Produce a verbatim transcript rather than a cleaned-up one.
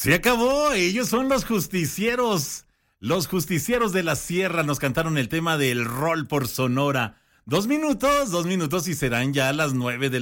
Se acabó, ellos son los justicieros. Los justicieros de la sierra nos cantaron el tema del rol por Sonora. Dos minutos, dos minutos y serán ya las nueve de